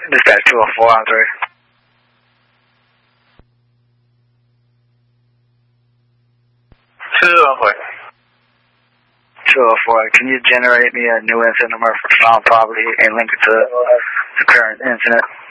Dispatch 204 on 3. 204, can you generate me a new incident number for found property and link it to the current incident?